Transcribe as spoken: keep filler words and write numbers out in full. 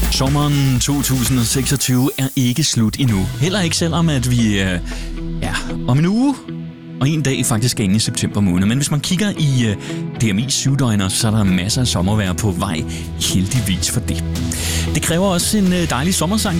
Sommeren to tusind og seksogtyve er ikke slut endnu. Heller ikke selvom, at vi øh, ja, om en uge og en dag faktisk er inde i september måned. Men hvis man kigger i øh, D M I's syvdøgner, så er der masser af sommervejr på vej. Heldigvis for det. Det kræver også en øh, dejlig sommersang.